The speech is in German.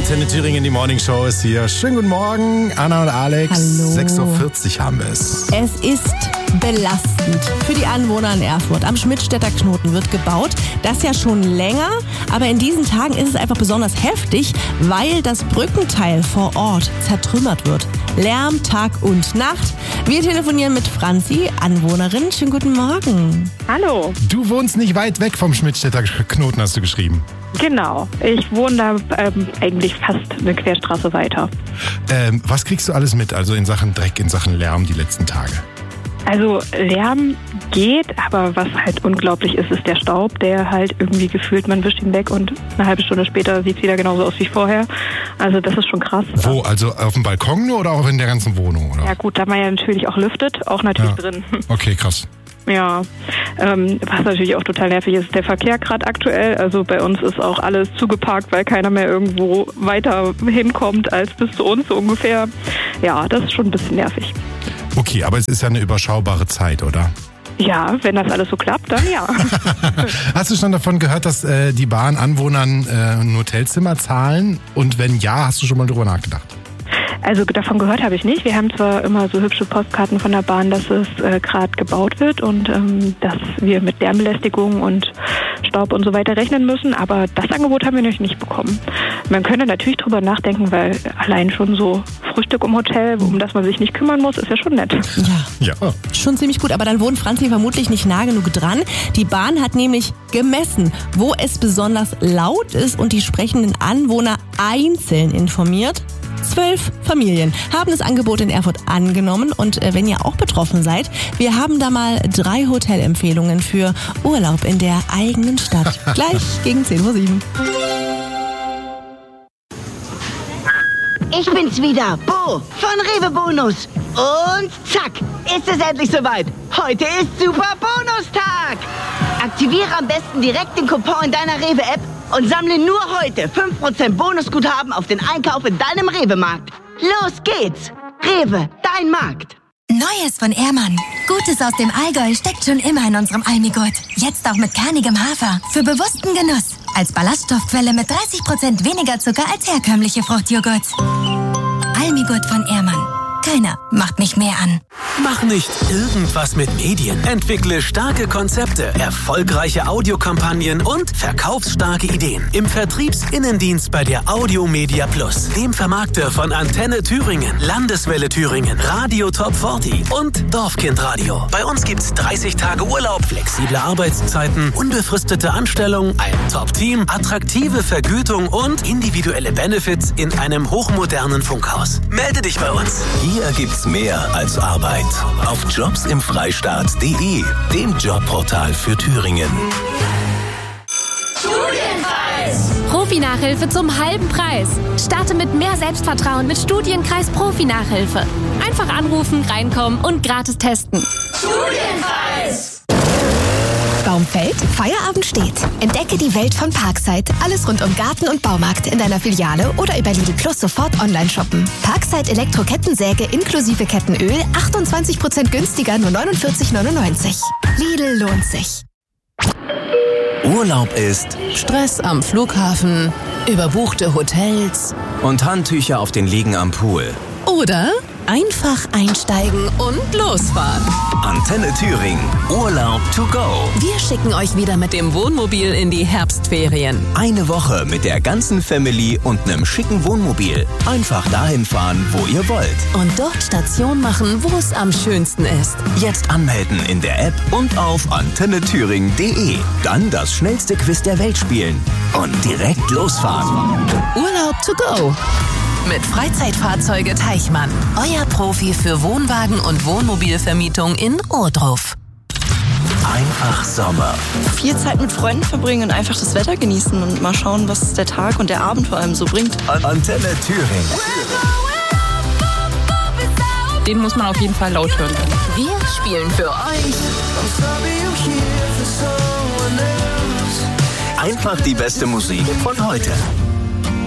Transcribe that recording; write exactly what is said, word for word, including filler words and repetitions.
Antenne Thüringen, die Morning Show ist hier. Schönen guten Morgen, Anna und Alex. Hallo. sechs Uhr vierzig haben wir es. Es ist belastend für die Anwohner in Erfurt. Am Schmidtstädter Knoten wird gebaut. Das ja schon länger, aber in diesen Tagen ist es einfach besonders heftig, weil das Brückenteil vor Ort zertrümmert wird. Lärm, Tag und Nacht. Wir telefonieren mit Franzi, Anwohnerin. Schönen guten Morgen. Hallo. Du wohnst nicht weit weg vom Schmidtstädter Knoten, hast du geschrieben. Genau. Ich wohne da ähm, eigentlich fast eine Querstraße weiter. Ähm, was kriegst du alles mit, also in Sachen Dreck, in Sachen Lärm die letzten Tage? Also Lärm geht, aber was halt unglaublich ist, ist der Staub, der halt irgendwie gefühlt, man wischt ihn weg und eine halbe Stunde später sieht es wieder genauso aus wie vorher. Also das ist schon krass. Wo, also auf dem Balkon nur oder auch in der ganzen Wohnung? Oder? Ja gut, da man ja natürlich auch lüftet, auch natürlich ja. drin. Okay, krass. Ja, ähm, was natürlich auch total nervig ist, ist der Verkehr gerade aktuell. Also bei uns ist auch alles zugeparkt, weil keiner mehr irgendwo weiter hinkommt als bis zu uns so ungefähr. Ja, das ist schon ein bisschen nervig. Okay, aber es ist ja eine überschaubare Zeit, oder? Ja, wenn das alles so klappt, dann ja. Hast du schon davon gehört, dass äh, die Bahn Anwohnern äh, ein Hotelzimmer zahlen? Und wenn ja, hast du schon mal drüber nachgedacht? Also davon gehört habe ich nicht. Wir haben zwar immer so hübsche Postkarten von der Bahn, dass es äh, gerade gebaut wird und ähm, dass wir mit Lärmbelästigung und Staub und so weiter rechnen müssen, aber das Angebot haben wir noch nicht bekommen. Man könnte natürlich drüber nachdenken, weil allein schon so Frühstück im Hotel, um das man sich nicht kümmern muss, ist ja schon nett. Ja, ja. Schon ziemlich gut, aber dann wohnt Franzi vermutlich nicht nah genug dran. Die Bahn hat nämlich gemessen, wo es besonders laut ist und die sprechenden Anwohner einzeln informiert. Zwölf Familien haben das Angebot in Erfurt angenommen und äh, wenn ihr auch betroffen seid, wir haben da mal drei Hotelempfehlungen für Urlaub in der eigenen Stadt. Gleich gegen zehn Uhr sieben. Ich bin's wieder, Bo von Rewe Bonus. Und zack, ist es endlich soweit. Heute ist Super Bonustag. Aktiviere am besten direkt den Coupon in deiner Rewe-App und sammle nur heute fünf Prozent Bonusguthaben auf den Einkauf in deinem Rewe-Markt. Los geht's! Rewe, dein Markt. Neues von Ehrmann. Gutes aus dem Allgäu steckt schon immer in unserem Almigurt. Jetzt auch mit kernigem Hafer. Für bewussten Genuss. Als Ballaststoffquelle mit dreißig Prozent weniger Zucker als herkömmliche Fruchtjoghurts. Almigurt von Ehrmann. Keiner macht mich mehr an. Mach nicht irgendwas mit Medien. Entwickle starke Konzepte, erfolgreiche Audiokampagnen und verkaufsstarke Ideen. Im Vertriebsinnendienst bei der Audiomedia Plus, dem Vermarkter von Antenne Thüringen, Landeswelle Thüringen, Radio Top vierzig und Dorfkindradio. Bei uns gibt's dreißig Tage Urlaub, flexible Arbeitszeiten, unbefristete Anstellung, ein Top-Team, attraktive Vergütung und individuelle Benefits in einem hochmodernen Funkhaus. Melde dich bei uns. Hier gibt's mehr als Arbeit. Auf jobs im freistaat punkt de, dem Jobportal für Thüringen. Studienkreis! Profi-Nachhilfe zum halben Preis. Starte mit mehr Selbstvertrauen mit Studienkreis Profi-Nachhilfe. Einfach anrufen, reinkommen und gratis testen. Studienkreis! Baum fällt, Feierabend steht. Entdecke die Welt von Parkside. Alles rund um Garten und Baumarkt in deiner Filiale oder über Lidl Plus sofort online shoppen. Parkside Elektro-Kettensäge inklusive Kettenöl achtundzwanzig Prozent günstiger, nur neunundvierzig neunundneunzig. Lidl lohnt sich. Urlaub ist Stress am Flughafen, überbuchte Hotels und Handtücher auf den Liegen am Pool. Oder einfach einsteigen und losfahren. Antenne Thüringen. Urlaub to go. Wir schicken euch wieder mit dem Wohnmobil in die Herbstferien. Eine Woche mit der ganzen Family und einem schicken Wohnmobil. Einfach dahin fahren, wo ihr wollt. Und dort Station machen, wo es am schönsten ist. Jetzt anmelden in der App und auf antenne thüringen punkt de. Dann das schnellste Quiz der Welt spielen. Und direkt losfahren. Urlaub to go. Mit Freizeitfahrzeuge Teichmann. Euer Profi für Wohnwagen- und Wohnmobilvermietung in Ohrdruf. Einfach Sommer. Viel Zeit mit Freunden verbringen und einfach das Wetter genießen und mal schauen, was der Tag und der Abend vor allem so bringt. Antenne Thüringen. Den muss man auf jeden Fall laut hören. Wir spielen für euch einfach die beste Musik von heute.